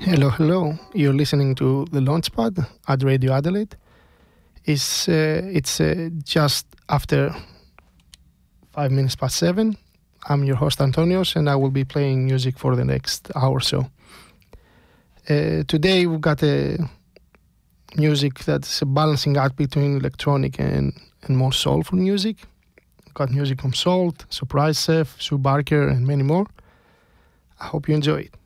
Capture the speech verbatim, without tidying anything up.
Hello, hello. You're listening to the Launchpad at Radio Adelaide. It's uh, it's uh, just after five minutes past seven. I'm your host Antonios, and I will be playing music for the next hour or so. Uh, today we've got a music that's a balancing act between electronic and, and more soulful music. We've got music from Salt, Surprise Chef, Sue Barker, and many more. I hope you enjoy it.